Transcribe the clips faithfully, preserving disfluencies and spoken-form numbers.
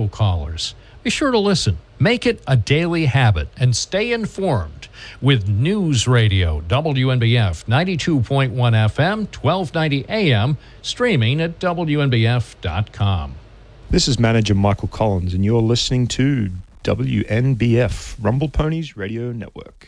local callers. Be sure to listen. Make it a daily habit and stay informed with News Radio, W N B F ninety-two point one F M, twelve ninety A M, streaming at W N B F dot com. This is manager Michael Collins, and you're listening to W N B F, Rumble Ponies Radio Network.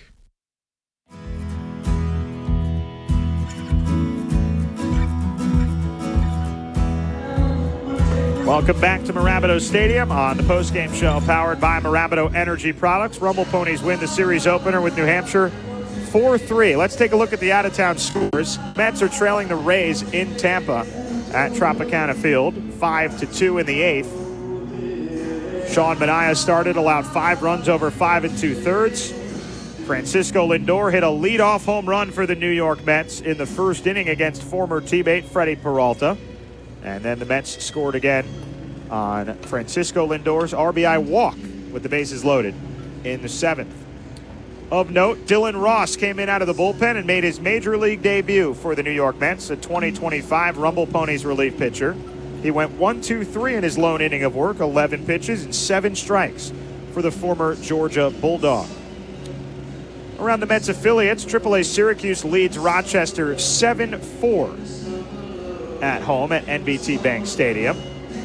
Welcome back to Mirabito Stadium on the postgame show powered by Mirabito Energy Products. Rumble Ponies win the series opener with New Hampshire four three. Let's take a look at the out-of-town scores. Mets are trailing the Rays in Tampa at Tropicana Field, five to two in the eighth. Sean Manaea started, allowed five runs over five and two-thirds. Francisco Lindor hit a leadoff home run for the New York Mets in the first inning against former teammate Freddie Peralta. And then the Mets scored again on Francisco Lindor's R B I walk with the bases loaded in the seventh. Of note, Dylan Ross came in out of the bullpen and made his major league debut for the New York Mets, a twenty twenty-five Rumble Ponies relief pitcher. He went one two three in his lone inning of work, eleven pitches and seven strikes for the former Georgia Bulldog. Around the Mets affiliates, triple A Syracuse leads Rochester seven four. At home at N B T Bank Stadium.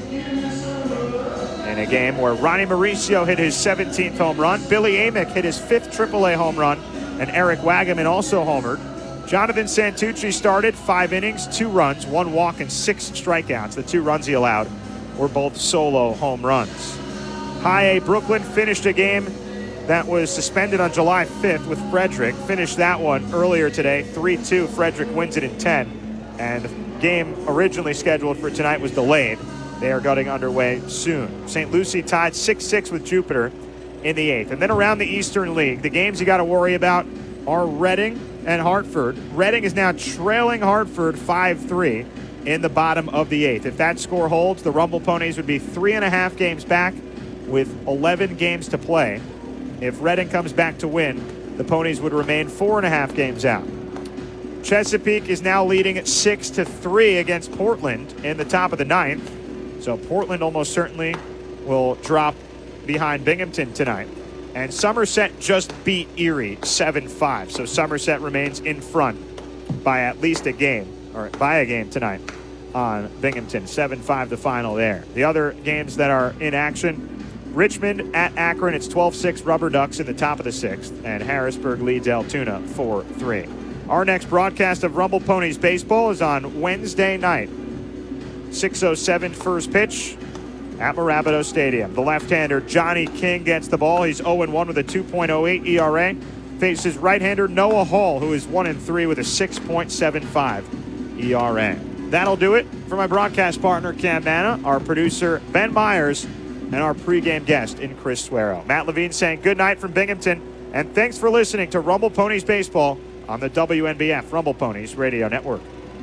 In a game where Ronnie Mauricio hit his seventeenth home run, Billy Amick hit his fifth triple A home run, and Eric Wagaman also homered. Jonathan Santucci started five innings, two runs, one walk, and six strikeouts. The two runs he allowed were both solo home runs. High A Brooklyn finished a game that was suspended on July fifth with Frederick. Finished that one earlier today, three two. Frederick wins it in ten. And the game originally scheduled for tonight was delayed. They are getting underway soon. Saint Lucie tied six six with Jupiter in the eighth. And then around the Eastern League, the games you got to worry about are Reading and Hartford. Reading is now trailing Hartford five three in the bottom of the eighth. If that score holds, the Rumble Ponies would be three and a half games back with eleven games to play. If Reading comes back to win, the Ponies would remain four and a half games out. Chesapeake is now leading at six to three against Portland in the top of the ninth. So Portland almost certainly will drop behind Binghamton tonight. And Somerset just beat Erie seven five. So Somerset remains in front by at least a game, or by a game tonight on Binghamton. seven five the final there. The other games that are in action, Richmond at Akron, it's twelve six Rubber Ducks in the top of the sixth. And Harrisburg leads Altoona four three. Our next broadcast of Rumble Ponies Baseball is on Wednesday night. six oh seven first pitch at Mirabito Stadium. The left-hander Johnny King gets the ball. He's oh and one with a two point oh eight E R A. Faces right-hander Noah Hall, who is one and three with a six point seven five E R A. That'll do it for my broadcast partner, Cam Manna, our producer, Ben Myers, and our pregame guest in Chris Suero. Matt Levine saying good night from Binghamton, and thanks for listening to Rumble Ponies Baseball on the W N B F Rumble Ponies Radio Network.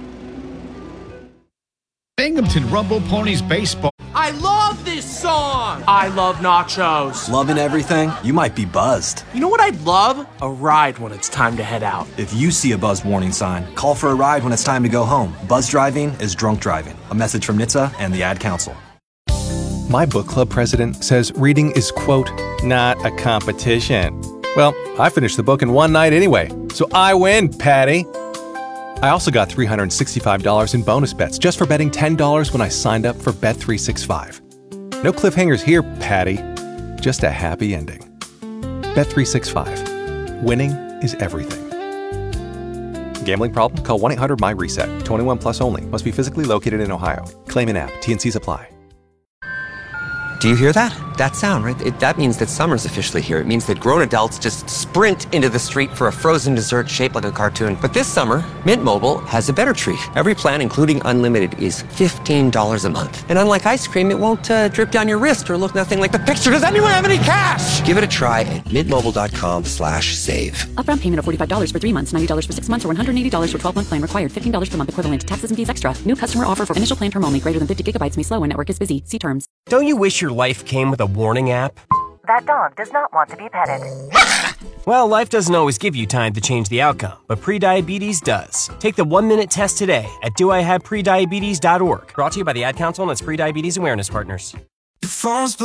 Binghamton Rumble Ponies Baseball. I love this song! I love nachos. Loving everything? You might be buzzed. You know what I'd love? A ride when it's time to head out. If you see a buzz warning sign, call for a ride when it's time to go home. Buzz driving is drunk driving. A message from N H T S A and the Ad Council. My book club president says reading is, quote, not a competition. Well, I finished the book in one night anyway, so I win, Patty. I also got three hundred sixty-five dollars in bonus bets just for betting ten dollars when I signed up for Bet three sixty-five. No cliffhangers here, Patty. Just a happy ending. Bet three sixty-five. Winning is everything. Gambling problem? Call one eight hundred M Y reset. twenty-one plus only. Must be physically located in Ohio. Claim in app. T N Cs apply. Do you hear that? That sound, right? It, that means that summer's officially here. It means that grown adults just sprint into the street for a frozen dessert shaped like a cartoon. But this summer, Mint Mobile has a better treat. Every plan, including unlimited, is fifteen dollars a month. And unlike ice cream, it won't uh, drip down your wrist or look nothing like the picture. Does anyone have any cash? Give it a try at mintmobile.com slash save. Upfront payment of forty-five dollars for three months, ninety dollars for six months, or one hundred eighty dollars for twelve-month plan required. fifteen dollars per month equivalent. Taxes and fees extra. New customer offer for initial plan term only. Greater than fifty gigabytes may slow when network is busy. See terms. Don't you wish your life came with a warning app? That dog does not want to be petted. Well, life doesn't always give you time to change the outcome, but prediabetes does. Take the one-minute test today at do I have prediabetes dot org. Brought to you by the Ad Council and its Prediabetes Awareness Partners.